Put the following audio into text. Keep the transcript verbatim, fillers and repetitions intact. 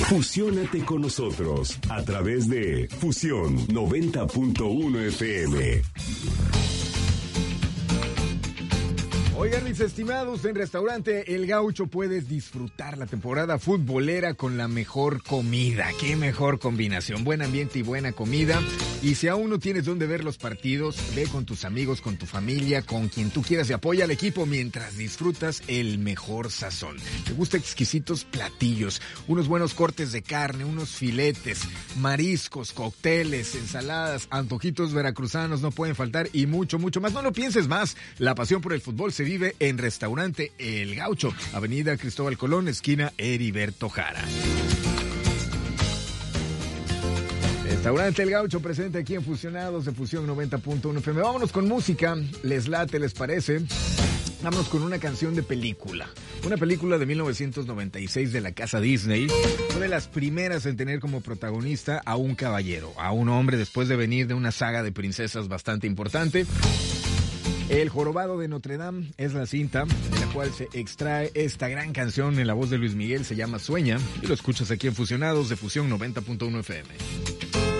Fusiónate con nosotros a través de Fusión noventa punto uno F M. Oigan, mis estimados, en Restaurante El Gaucho puedes disfrutar la temporada futbolera con la mejor comida. ¡Qué mejor combinación! Buen ambiente y buena comida. Y si aún no tienes dónde ver los partidos, ve con tus amigos, con tu familia, con quien tú quieras y apoya al equipo mientras disfrutas el mejor sazón. Te gustan exquisitos platillos, unos buenos cortes de carne, unos filetes, mariscos, cócteles, ensaladas, antojitos veracruzanos no pueden faltar y mucho, mucho más. No lo pienses más. La pasión por el fútbol se vive en Restaurante El Gaucho, Avenida Cristóbal Colón, esquina Heriberto Jara. Restaurante El Gaucho presente aquí en Fusionados de Fusión noventa punto uno F M. Vámonos con música. ¿Les late, les parece? Vámonos con una canción de película. Una película de mil novecientos noventa y seis de la casa Disney. Fue de las primeras en tener como protagonista a un caballero, a un hombre después de venir de una saga de princesas bastante importante. El Jorobado de Notre Dame es la cinta de la cual se extrae esta gran canción en la voz de Luis Miguel, se llama Sueña, y lo escuchas aquí en Fusionados de Fusión noventa punto uno F M.